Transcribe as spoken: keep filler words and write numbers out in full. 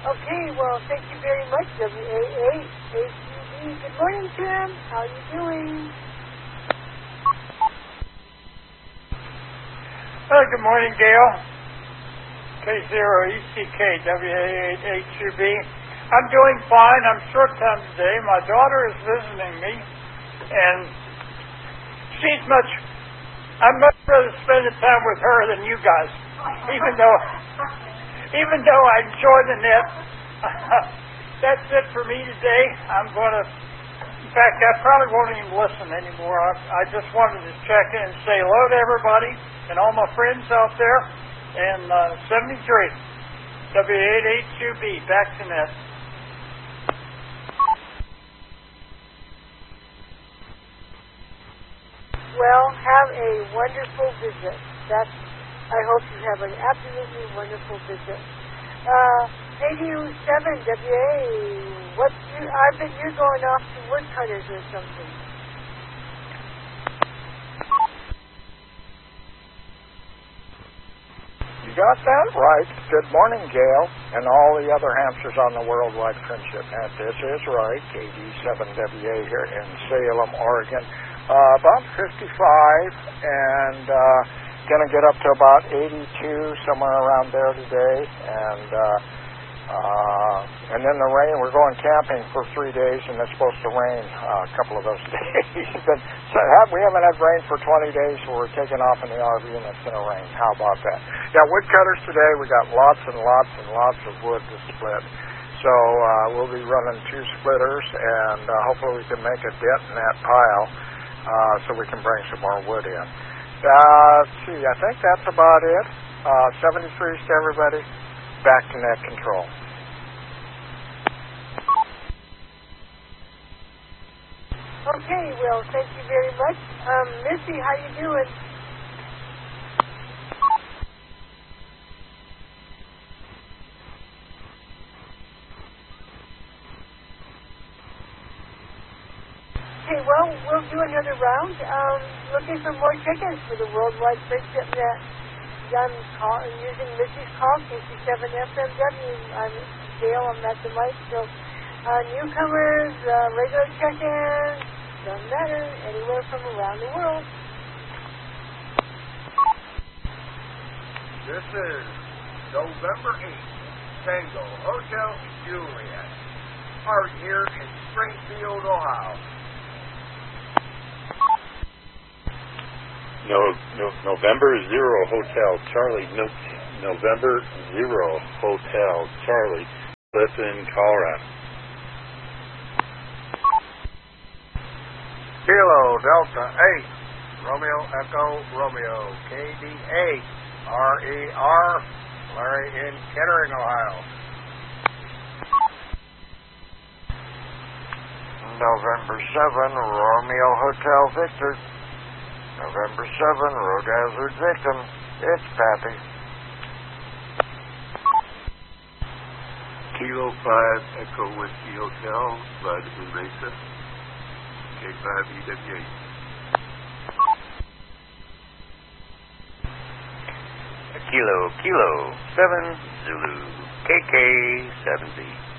Okay, well, thank you very much, W A A H U B. Good morning, Tim. How are you doing? Oh, good morning, Gail. K zero E C K W A H U B. I'm doing fine. I'm short time today. My daughter is visiting me, and she's much, I'd much rather spend the time with her than you guys, even though, even though I enjoy the net. That's it for me today. I'm going to, in fact, I probably won't even listen anymore. I, I just wanted to check in and say hello to everybody and all my friends out there. And uh, seventy-three, W eight H U B, back to net. Well, have a wonderful visit. That's, I hope you have an absolutely wonderful visit. Uh, eighty-seven W A, what's your, I bet you're going off to woodcutters or something. You got that right. Good morning, Gail, and all the other hamsters on the Worldwide Friendship Net. This is right, K D seven W A here in Salem, Oregon. Uh, about fifty-five, and uh, going to get up to about eighty-two, somewhere around there today. And uh, uh, and then the rain, we're going camping for three days, and it's supposed to rain uh, a couple of those days. but so have, we haven't had rain for twenty days, so we're taking off in the R V, and it's going to rain. How about that? Yeah, woodcutters today. We got lots and lots and lots of wood to split. So uh, we'll be running two splitters, and uh, hopefully we can make a dent in that pile uh, so we can bring some more wood in. Uh, let's see, I think that's about it. Uh, seventy-threes to everybody. Back to net control. Okay, well, thank you very much. Um, Missy, how you doing? Okay, well, we'll do another round. Um, looking for more tickets for the Worldwide Friendship Net. I'm call, using Missy's call, K C seven F M W. I'm Gail, I'm at the mic. So, uh, newcomers, uh, regular check-ins, doesn't matter, anywhere from around the world. This is November eighth, Tango Hotel Juliet, Art here in Springfield, Ohio. No, no, November Zero Hotel Charlie, no, November Zero Hotel Charlie, Clifton, Colorado. Kilo Delta eight, Romeo Echo Romeo, K D eight, R E R, Larry in Kettering, Ohio. November seventh, Romeo Hotel Victor. November seventh, Road Hazard Victim. It's Pappy. Kilo five, Echo Whiskey Hotel, Vladimir Mesa, K five E W eight. Kilo, Kilo, seven, Zulu, K K, seven Z.